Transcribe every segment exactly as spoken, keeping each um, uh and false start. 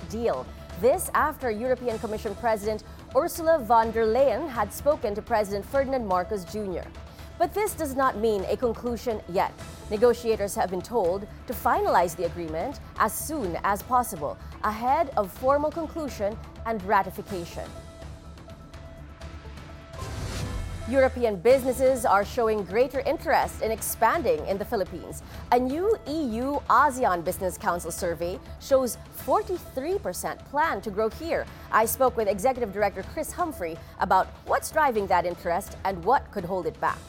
deal. This after European Commission President Ursula von der Leyen had spoken to President Ferdinand Marcos Junior But this does not mean a conclusion yet. Negotiators have been told to finalize the agreement as soon as possible, ahead of formal conclusion and ratification. European businesses are showing greater interest in expanding in the Philippines. A new E U-ASEAN Business Council survey shows forty-three percent plan to grow here. I spoke with Executive Director Chris Humphrey about what's driving that interest and what could hold it back.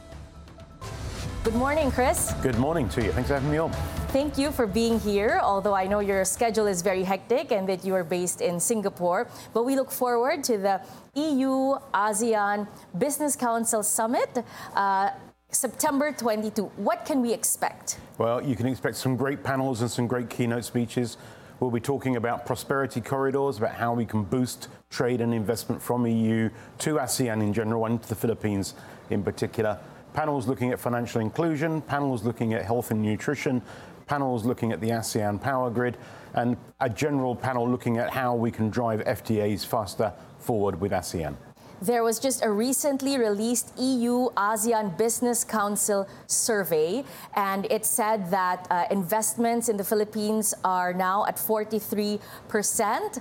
Good morning, Chris. Good morning to you. Thanks for having me on. Thank you for being here, although I know your schedule is very hectic and that you are based in Singapore. But we look forward to the E U-ASEAN Business Council Summit, uh, September twenty-second. What can we expect? Well, you can expect some great panels and some great keynote speeches. We'll be talking about prosperity corridors, about how we can boost trade and investment from E U to ASEAN in general and to the Philippines in particular. Panels looking at financial inclusion, panels looking at health and nutrition, panels looking at the ASEAN power grid, and a general panel looking at how we can drive F T As faster forward with ASEAN. There was just a recently released E U-ASEAN Business Council survey, and it said that uh, investments in the Philippines are now at forty-three percent,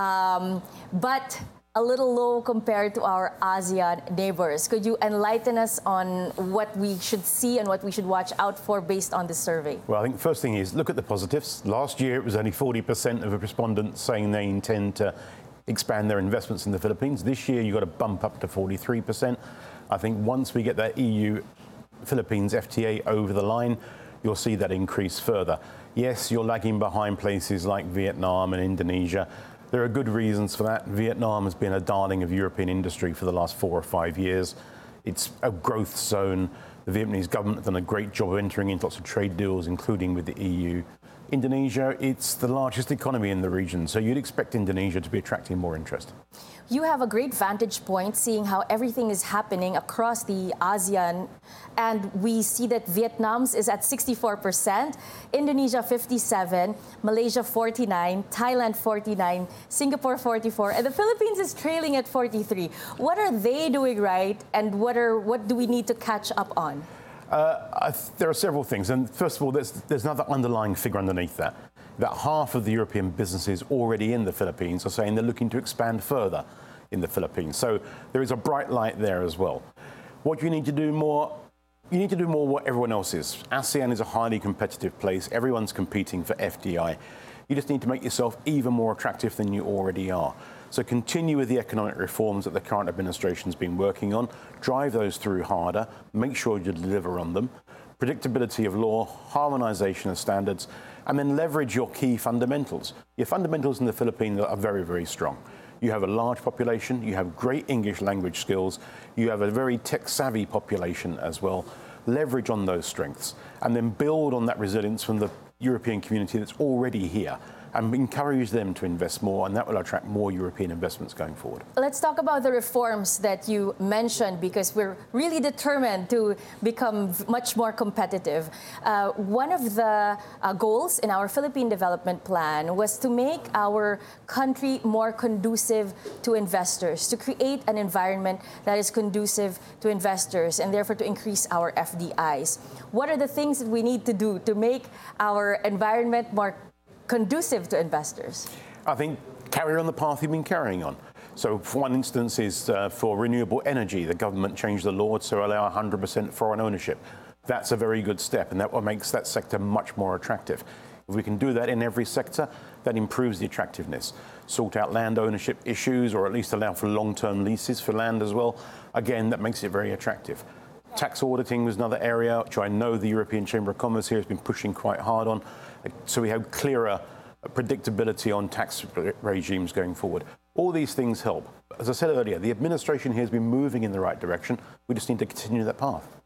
um, but a little low compared to our ASEAN neighbors. Could you enlighten us on what we should see and what we should watch out for based on this survey? Well, I think the first thing is look at the positives. Last year, it was only forty percent of the respondents saying they intend to expand their investments in the Philippines. This year, you've got to bump up to forty-three percent. I think once we get that E U-Philippines F T A over the line, you'll see that increase further. Yes, you're lagging behind places like Vietnam and Indonesia. There are good reasons for that. Vietnam has been a darling of European industry for the last four or five years. It's a growth zone. The Vietnamese government has done a great job of entering into lots of trade deals, including with the E U. Indonesia, it's the largest economy in the region, so you'd expect Indonesia to be attracting more interest. You have a great vantage point seeing how everything is happening across the ASEAN, and we see that Vietnam's is at sixty-four percent, Indonesia fifty-seven, Malaysia forty-nine, Thailand forty-nine, Singapore forty-four, and the Philippines is trailing at forty-three. What are they doing right, and what are what do we need to catch up on? Uh, I th there are several things, and first of all, there's, there's another underlying figure underneath that. That half of the European businesses already in the Philippines are saying they're looking to expand further in the Philippines. So there is a bright light there as well. What you need to do more, you need to do more what everyone else is. ASEAN is a highly competitive place. Everyone's competing for F D I. You just need to make yourself even more attractive than you already are. So continue with the economic reforms that the current administration's been working on. Drive those through harder. Make sure you deliver on them. Predictability of law, harmonization of standards, and then leverage your key fundamentals. Your fundamentals in the Philippines are very, very strong. You have a large population, you have great English language skills, you have a very tech-savvy population as well. Leverage on those strengths, and then build on that resilience from the European community that's already here, and encourage them to invest more, and that will attract more European investments going forward. Let's talk about the reforms that you mentioned, because we're really determined to become much more competitive. Uh, one of the uh, goals in our Philippine Development Plan was to make our country more conducive to investors, to create an environment that is conducive to investors, and therefore to increase our F D Is. What are the things that we need to do to make our environment more conducive to investors? I think carry on the path you've been carrying on. So for one instance is uh, for renewable energy, the government changed the law to allow one hundred percent foreign ownership. That's a very good step, and that makes that sector much more attractive. If we can do that in every sector, that improves the attractiveness. Sort out land ownership issues, or at least allow for long-term leases for land as well. Again, that makes it very attractive. Tax auditing was another area which I know the European Chamber of Commerce here has been pushing quite hard on. So we have clearer predictability on tax regimes going forward. All these things help. As I said earlier, the administration here has been moving in the right direction. We just need to continue that path.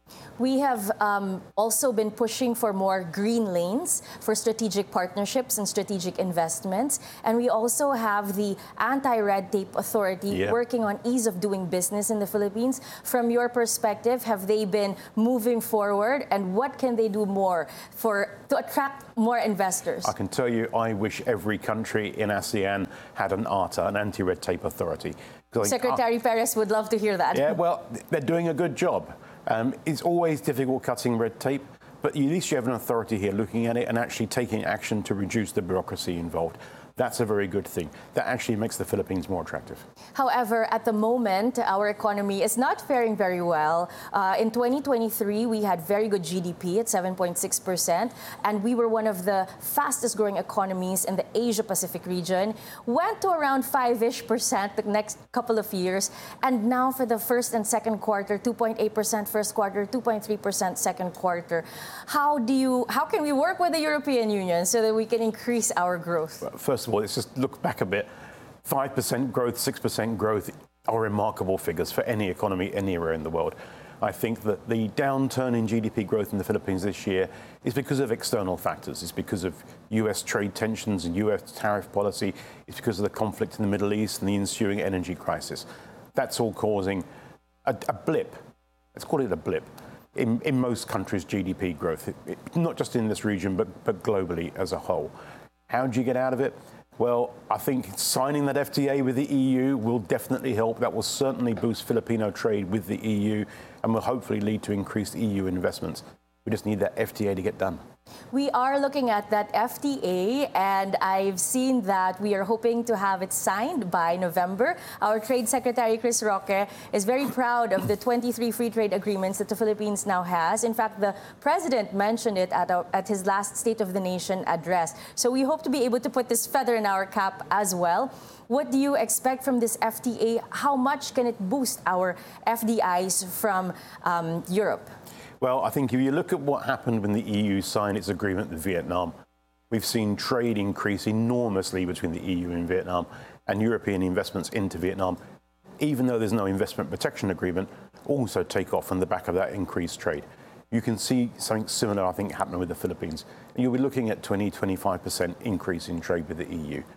We have um, also been pushing for more green lanes for strategic partnerships and strategic investments. And we also have the Anti-Red Tape Authority yeah. working on ease of doing business in the Philippines. From your perspective, have they been moving forward? And what can they do more for to attract more investors? I can tell you, I wish every country in ASEAN had an A T A, an Anti-Red Tape Authority. Secretary uh, Perez would love to hear that. Yeah, well, they're doing a good job. Um, it's always difficult cutting red tape, but at least you have an authority here looking at it and actually taking action to reduce the bureaucracy involved. That's a very good thing. That actually makes the Philippines more attractive. However, at the moment, our economy is not faring very well. Uh, in twenty twenty-three, we had very good G D P at seven point six percent, and we were one of the fastest growing economies in the Asia-Pacific region. Went to around five-ish percent the next couple of years, and now for the first and second quarter, two point eight percent first quarter, two point three percent second quarter. How do you, how can we work with the European Union so that we can increase our growth? Well, first of all, let's just look back a bit. five percent growth, six percent growth are remarkable figures for any economy anywhere in the world. I think that the downturn in G D P growth in the Philippines this year is because of external factors. It's because of U S trade tensions and U S tariff policy. It's because of the conflict in the Middle East and the ensuing energy crisis. That's all causing a, a blip. Let's call it a blip. In, in most countries' G D P growth, it, it, not just in this region, but, but globally as a whole. How do you get out of it? Well, I think signing that F T A with the E U will definitely help. That will certainly boost Filipino trade with the E U and will hopefully lead to increased E U investments. We just need that F T A to get done. We are looking at that F T A, and I've seen that we are hoping to have it signed by November. Our Trade Secretary, Chris Roque, is very proud of the twenty-three free trade agreements that the Philippines now has. In fact, the President mentioned it at, our, at his last State of the Nation address. So we hope to be able to put this feather in our cap as well. What do you expect from this F T A? How much can it boost our F D Is from um, Europe? Well, I think if you look at what happened when the E U signed its agreement with Vietnam, we've seen trade increase enormously between the E U and Vietnam and European investments into Vietnam, even though there's no investment protection agreement, also take off on the back of that increased trade. You can see something similar, I think, happening with the Philippines. And you'll be looking at twenty, twenty-five percent increase in trade with the E U.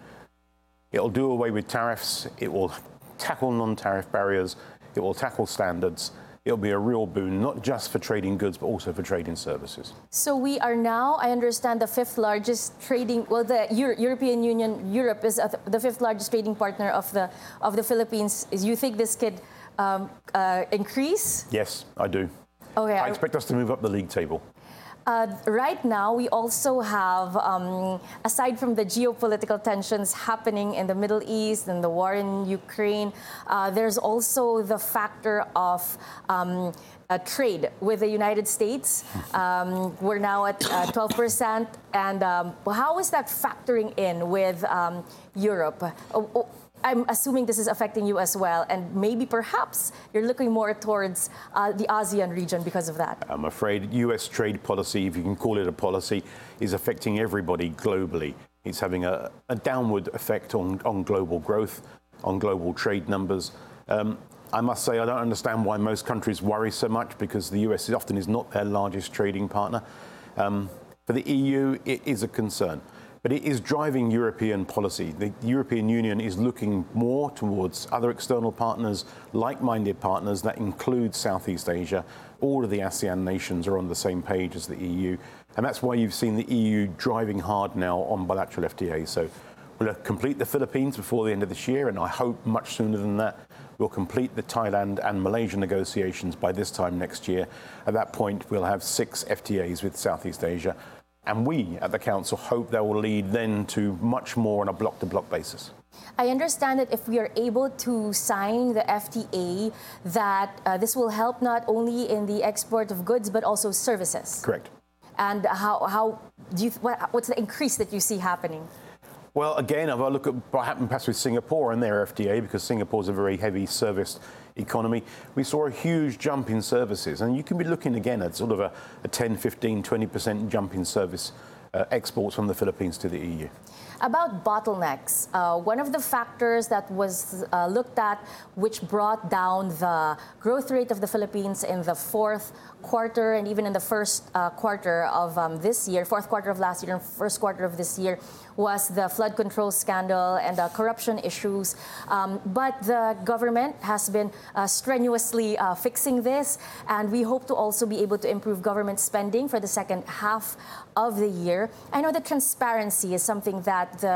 It'll do away with tariffs. It will tackle non-tariff barriers. It will tackle standards. It'll be a real boon, not just for trading goods, but also for trading services. So we are now, I understand, the fifth largest trading, well, the Euro European Union, Europe is the fifth largest trading partner of the, of the Philippines. Is you think this could um, uh, increase? Yes, I do. Okay. I expect us to move up the league table. Uh, right now, we also have, um, aside from the geopolitical tensions happening in the Middle East and the war in Ukraine, uh, there's also the factor of um, uh, trade with the United States. Um, we're now at uh, twelve percent. And um, how is that factoring in with um, Europe? Oh, oh, I'm assuming this is affecting you as well, and maybe perhaps you're looking more towards uh, the ASEAN region because of that. I'm afraid U S trade policy, if you can call it a policy, is affecting everybody globally. It's having a, a downward effect on, on global growth, on global trade numbers. Um, I must say I don't understand why most countries worry so much, because the U S often is not their largest trading partner. Um, for the E U, it is a concern. But it is driving European policy. The European Union is looking more towards other external partners, like-minded partners that include Southeast Asia. All of the ASEAN nations are on the same page as the E U. And that's why you've seen the E U driving hard now on bilateral F T As. So we'll complete the Philippines before the end of this year, and I hope much sooner than that. We'll complete the Thailand and Malaysia negotiations by this time next year. At that point, we'll have six F T As with Southeast Asia. And we at the Council hope that will lead then to much more on a block-to-block basis. I understand that if we are able to sign the F T A, that uh, this will help not only in the export of goods, but also services. Correct. And how, how do you, what, what's the increase that you see happening? Well, again, if I look at what happened perhaps with Singapore and their F T A, because Singapore's a very heavy service economy, we saw a huge jump in services. And you can be looking again at sort of a, a ten, fifteen, twenty percent jump in service uh, exports from the Philippines to the E U. About bottlenecks, uh, one of the factors that was uh, looked at which brought down the growth rate of the Philippines in the fourth quarter and even in the first uh, quarter of um, this year, fourth quarter of last year and first quarter of this year, was the flood control scandal and uh, corruption issues. Um, but the government has been uh, strenuously uh, fixing this, and we hope to also be able to improve government spending for the second half of the year. I know that transparency is something that the